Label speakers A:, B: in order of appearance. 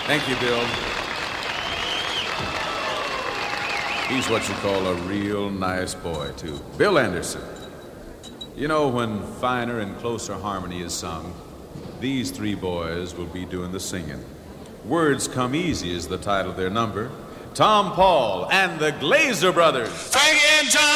A: Thank you, Bill. He's what you call a real nice boy, too. Bill Anderson. You know, when Finer and Closer Harmony is sung, these three boys will be doing the singing. Words Come Easy is the title of their number. Tom Paul and the Glazer Brothers.
B: Frankie and John.